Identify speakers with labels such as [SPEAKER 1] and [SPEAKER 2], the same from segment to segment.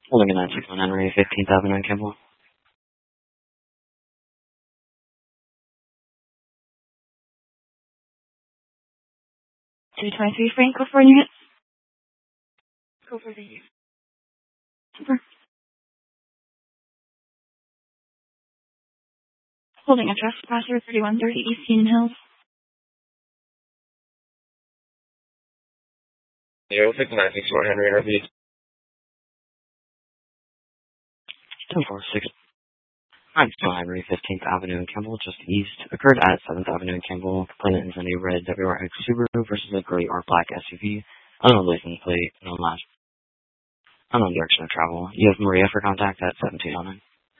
[SPEAKER 1] Holding a 961 Henry, 15th Avenue in Kimball.
[SPEAKER 2] 223 Frank, go for it. Go for the super. Holding a trespasser, 3130 East Union Hills.
[SPEAKER 3] Yeah, we'll take the 961 Henry RV.
[SPEAKER 1] 1046. 961 Henry, 15th Avenue in Kimball, just east. Occurred at 7th Avenue in Kimball. Complainant is in a red WRX Subaru versus a gray or black SUV. Unknown license plate, no last. Unknown direction of travel. You have Maria for contact at 1709.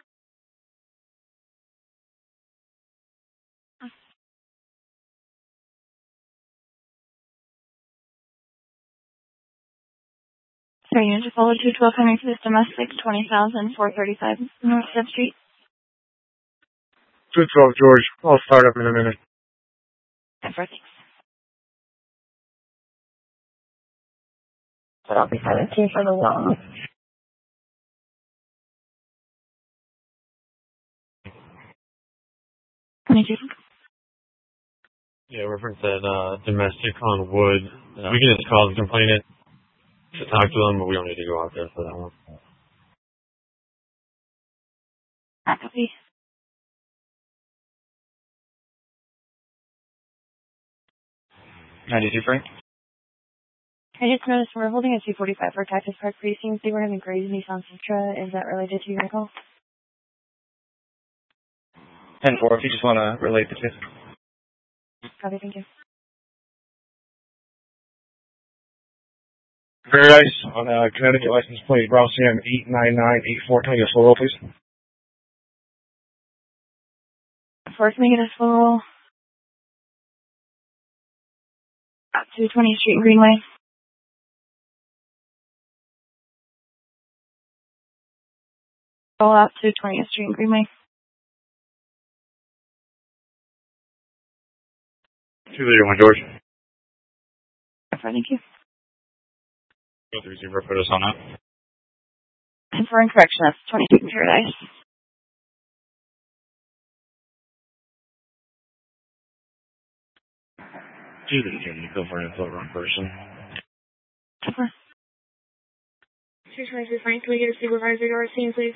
[SPEAKER 2] Sorry, unit to follow 212 Henry for this domestic, 20,435 North Step Street.
[SPEAKER 3] 212 George. I'll start up in a minute.
[SPEAKER 2] Thanks.
[SPEAKER 4] But I'll be 17 for the long.
[SPEAKER 3] Yeah, reference that domestic on Wood. We can just call the complainant to talk to them, but we don't need to go out there for that one.
[SPEAKER 2] Copy.
[SPEAKER 3] Frank?
[SPEAKER 2] I just noticed we're holding a 245 for Cactus Park Precinct. They were having crazy Nissan Sentra. Is that related to your vehicle?
[SPEAKER 3] 10-4, if you just want to relate the two.
[SPEAKER 2] Copy, thank you.
[SPEAKER 3] Paradise on Connecticut license plate, Browse CM 89984. Can I get a slow roll, please?
[SPEAKER 2] First, can we get a slow roll? Up to 20th Street and Greenway. Roll out to 20th Street and Greenway.
[SPEAKER 3] 231 George.
[SPEAKER 2] Thank you.
[SPEAKER 3] 30, put us on that.
[SPEAKER 2] And for incorrection, that's 20 Street and Paradise.
[SPEAKER 3] Do you go for an info wrong person?
[SPEAKER 2] Super. 223 Frank, can we get a supervisor to our scene, please?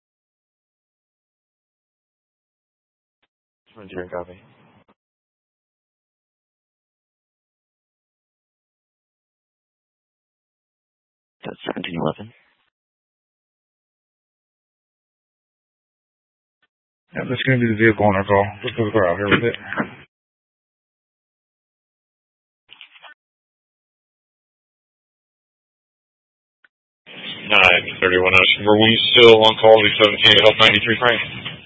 [SPEAKER 3] 22 copy.
[SPEAKER 1] That's 1711.
[SPEAKER 3] Yeah, that's going to be the vehicle on our call. Let's go out here with it. 931 Ocean. Were we still on call with 17 to help 93 Frank?